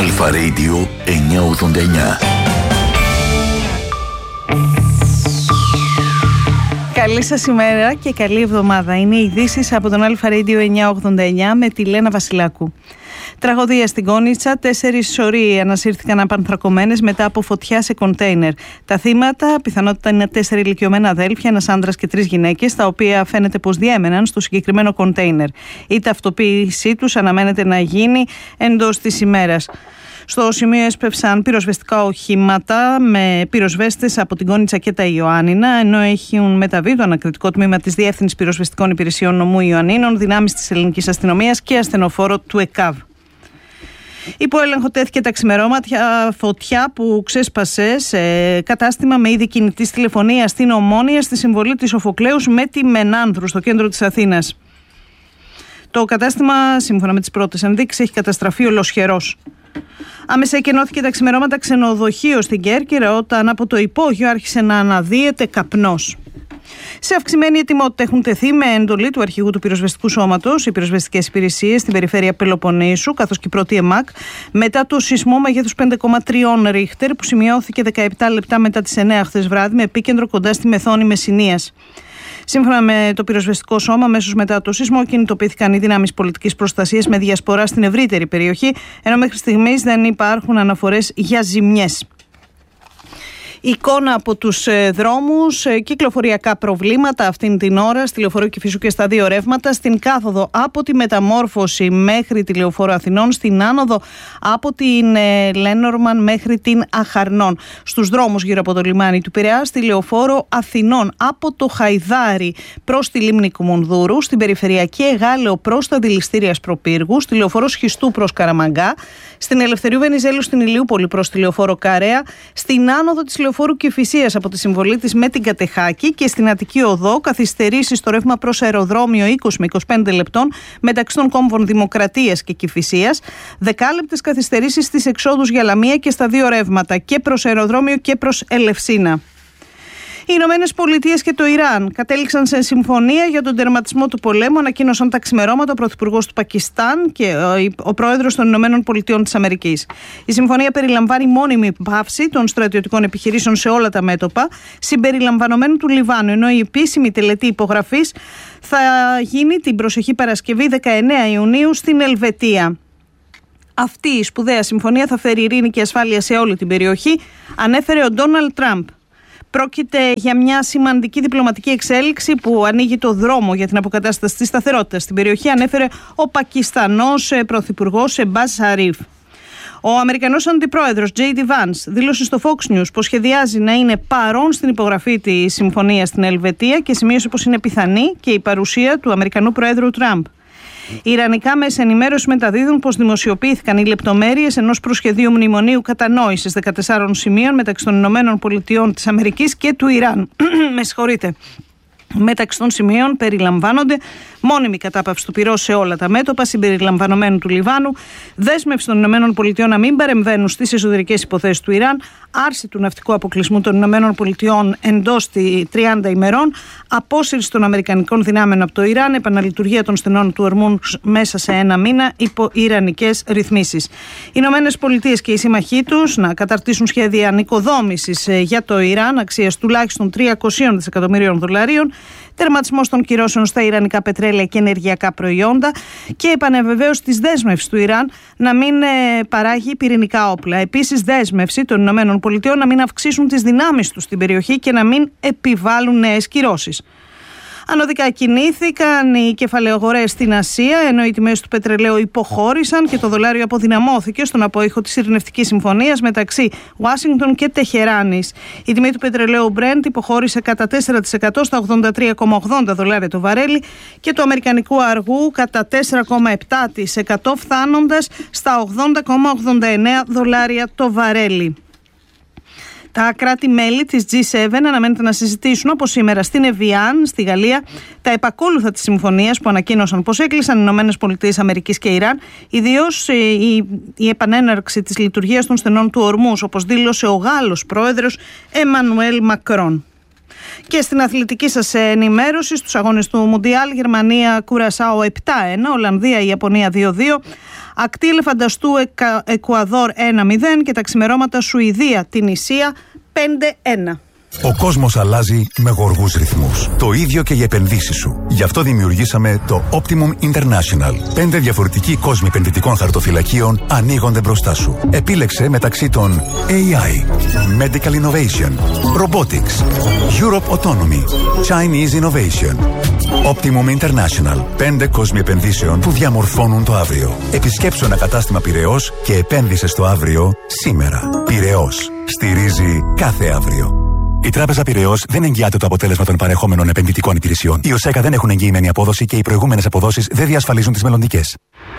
Αλφα Radio 989. Καλή σας ημέρα και καλή εβδομάδα. Είναι οι ειδήσεις από τον Αλφα Radio 989 με τη Λένα Βασιλάκου. Τραγωδία στην Κόνιτσα, 4 σωροί ανασύρθηκαν απανθρακωμένες μετά από φωτιά σε κοντέινερ. Τα θύματα πιθανότητα είναι 4 ηλικιωμένα αδέλφια, ένας άντρας και 3 γυναίκες, τα οποία φαίνεται πως διέμεναν στο συγκεκριμένο κοντέινερ. Η ταυτοποίησή τους αναμένεται να γίνει εντός της ημέρας. Στο σημείο έσπευσαν πυροσβεστικά οχήματα με πυροσβέστες από την Κόνιτσα και τα Ιωάννινα, ενώ έχουν μεταβεί το ανακριτικό τμήμα της Διεύθυνσης Πυροσβεστικών Υπηρεσιών Νομού Ιωαννίνων, δυνάμεις της Ελληνικής Αστυνομίας και ασθενοφόρο του ΕΚΑΒ. Υπό έλεγχο τέθηκε τα ξημερώματα φωτιά που ξέσπασε σε κατάστημα με είδη κινητής τηλεφωνίας στην Ομόνια, στη συμβολή της Σοφοκλέους με τη Μενάνδρου στο κέντρο της Αθήνας. Το κατάστημα, σύμφωνα με τις πρώτες ενδείξεις, έχει καταστραφεί ολοσχερός. Άμεσα εκενώθηκε τα ξημερώματα ξενοδοχείο στην Κέρκυρα, όταν από το υπόγειο άρχισε να αναδύεται καπνός. Σε αυξημένη ετοιμότητα έχουν τεθεί, με εντολή του αρχηγού του πυροσβεστικού σώματος, οι πυροσβεστικές υπηρεσίες στην περιφέρεια Πελοποννήσου, καθώς και η πρώτη ΕΜΑΚ, μετά το σεισμό μεγέθους 5,3 ρίχτερ που σημειώθηκε 17 λεπτά μετά τις 9 χθες βράδυ, με επίκεντρο κοντά στη Μεθόνη Μεσσηνίας. Σύμφωνα με το πυροσβεστικό σώμα, αμέσως μετά το σεισμό κινητοποιήθηκαν οι δυνάμεις πολιτικής προστασίας με διασπορά στην ευρύτερη περιοχή, ενώ μέχρι στιγμής δεν υπάρχουν αναφορές για ζημιές. Εικόνα από τους δρόμους, κυκλοφοριακά προβλήματα αυτήν την ώρα στη Λεωφόρο Κηφισού και στα δύο ρεύματα, στην κάθοδο από τη Μεταμόρφωση μέχρι τη Λεωφόρο Αθηνών, στην άνοδο από την Λένορμαν μέχρι την Αχαρνών. Στους δρόμους γύρω από το λιμάνι του Πειραιά, στη Λεωφόρο Αθηνών από το Χαϊδάρι προς τη Λίμνη Κουμουνδούρου, στην περιφερειακή Εγάλεο προς τα Δηληστήρια Προπύργου, στη Λεωφόρο Σχιστού προς Καραμαγκά, στην Ελευθερίου Βενιζέλου στην Ηλιούπολη προς τη Λεωφόρο Καρέα, στην άνοδο της Λεωφόρου Κηφισίας από τη συμβολή της με την Κατεχάκη και στην Αττική Οδό καθυστερήσεις στο ρεύμα προς αεροδρόμιο 20 με 25 λεπτών μεταξύ των κόμβων Δημοκρατίας και Κηφισίας, δεκάλεπτες καθυστερήσεις στις εξόδους για Λαμία και στα δύο ρεύματα και προς αεροδρόμιο και προς Ελευσίνα. Οι Ηνωμένες Πολιτείες και το Ιράν κατέληξαν σε συμφωνία για τον τερματισμό του πολέμου, ανακοίνωσαν τα ξημερώματα ο Πρωθυπουργός του Πακιστάν και ο Πρόεδρος των Ηνωμένων Πολιτειών της Αμερικής. Η συμφωνία περιλαμβάνει μόνιμη πάυση των στρατιωτικών επιχειρήσεων σε όλα τα μέτωπα, συμπεριλαμβανομένου του Λιβάνου, ενώ η επίσημη τελετή υπογραφής θα γίνει την προσεχή Παρασκευή 19 Ιουνίου στην Ελβετία. Αυτή η σπουδαία συμφωνία θα φέρει ειρήνη και ασφάλεια σε όλη την περιοχή, ανέφερε ο Ντόναλντ Τραμπ. Πρόκειται για μια σημαντική διπλωματική εξέλιξη που ανοίγει το δρόμο για την αποκατάσταση της σταθερότητας στην περιοχή, ανέφερε ο Πακιστανός Πρωθυπουργός Σεμπάζ Σαρίφ. Ο Αμερικανός Αντιπρόεδρος J.D. Vance δήλωσε στο Fox News πως σχεδιάζει να είναι παρόν στην υπογραφή της συμφωνίας στην Ελβετία και σημείωσε πως είναι πιθανή και η παρουσία του Αμερικανού Προέδρου Τραμπ. Οι ιρανικά μέσα ενημέρωση μεταδίδουν πως δημοσιοποιήθηκαν οι λεπτομέρειες ενός προσχεδίου μνημονίου κατανόησης 14 σημείων μεταξύ των Ηνωμένων Πολιτειών της Αμερικής και του Ιράν. Μεταξύ των σημείων περιλαμβάνονται μόνιμη κατάπαυση του πυρός σε όλα τα μέτωπα, συμπεριλαμβανομένου του Λιβάνου, δέσμευση των ΗΠΑ να μην παρεμβαίνουν στις εσωτερικές υποθέσεις του Ιράν, άρση του ναυτικού αποκλεισμού των ΗΠΑ εντός 30 ημερών, απόσυρση των Αμερικανικών δυνάμεων από το Ιράν, επαναλειτουργία των στενών του Ορμούζ μέσα σε ένα μήνα υπό ιρανικές ρυθμίσεις. Οι ΗΠΑ και οι σύμμαχοί τους να καταρτήσουν σχέδια ανοικοδόμησης για το Ιράν αξίας τουλάχιστον $300 δισεκατομμυρίων, τερματισμός των κυρώσεων στα ιρανικά πετρέλαια και ενεργειακά προϊόντα και επανεβεβαίωση της δέσμευσης του Ιράν να μην παράγει πυρηνικά όπλα. Επίσης, δέσμευση των ΗΠΑ να μην αυξήσουν τις δυνάμεις τους στην περιοχή και να μην επιβάλλουν νέες κυρώσεις. Ανωδικά κινήθηκαν οι κεφαλαιογορές στην Ασία, ενώ οι τιμές του πετρελαίου υποχώρησαν και το δολάριο αποδυναμώθηκε στον απόϊχο της ειρηνευτικής συμφωνίας μεταξύ Ουάσιγκτον και Τεχεράνης. Η τιμή του πετρελαίου Brent υποχώρησε κατά 4% στα $83,80 το βαρέλι και του αμερικανικού αργού κατά 4,7% φτάνοντας στα $80,89 το βαρέλι. Τα κράτη-μέλη της G7 αναμένεται να συζητήσουν από σήμερα στην Εβιάν, στη Γαλλία, τα επακόλουθα της συμφωνίας που ανακοίνωσαν πως έκλεισαν οι ΗΠΑ και Ιράν, ιδίως η επανέναρξη της λειτουργίας των στενών του Ορμούζ, όπως δήλωσε ο Γάλλος πρόεδρος Εμμανουέλ Μακρόν. Και στην αθλητική σας ενημέρωση, στους αγώνες του Μουντιάλ, Γερμανία Κουρασάο 7-1, Ολλανδία Ιαπωνία 2-2, Ακτή Ελεφανταστού Εκουαδόρ 1-0 και τα ξημερώματα Σουηδία Τινησία 5-1. Ο κόσμος αλλάζει με γοργούς ρυθμούς. Το ίδιο και οι επενδύσεις σου. Γι' αυτό δημιουργήσαμε το Optimum International. 5 διαφορετικοί κόσμοι επενδυτικών χαρτοφυλακίων ανοίγονται μπροστά σου. Επίλεξε μεταξύ των AI, Medical Innovation, Robotics, Europe Autonomy, Chinese Innovation. Optimum International. 5 κόσμοι επενδύσεων που διαμορφώνουν το αύριο. Επισκέψου ένα κατάστημα Πειραιώς και επένδυσε στο αύριο σήμερα. Πειραιώς. Στηρίζει κάθε αύριο. Η Τράπεζα Πειραιώς δεν εγγυάται το αποτέλεσμα των παρεχόμενων επενδυτικών υπηρεσιών. Οι ΟΣΕΚΑ δεν έχουν εγγυημένη απόδοση και οι προηγούμενες αποδόσεις δεν διασφαλίζουν τις μελλοντικές.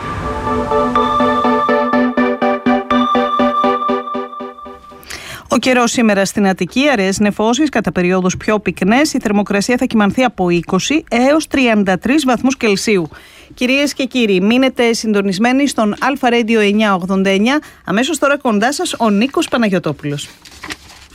Ο καιρός σήμερα στην Αττική, αραιές νεφώσεις, κατά περιόδους πιο πυκνές. Η θερμοκρασία θα κυμανθεί από 20 έως 33 βαθμούς Κελσίου. Κυρίες και κύριοι, μείνετε συντονισμένοι στον Αλφα Radio 989. Αμέσως τώρα κοντά σας ο Νίκος Παναγιωτόπουλος.